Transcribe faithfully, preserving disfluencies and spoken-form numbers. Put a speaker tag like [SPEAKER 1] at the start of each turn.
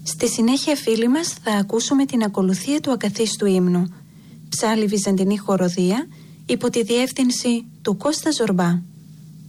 [SPEAKER 1] Στη συνέχεια, φίλοι μας, θα ακούσουμε την ακολουθία του ακαθίστου ύμνου. Ψάλλη Βυζαντινή χοροδία υπό τη διεύθυνση του Κώστα Ζορμπά.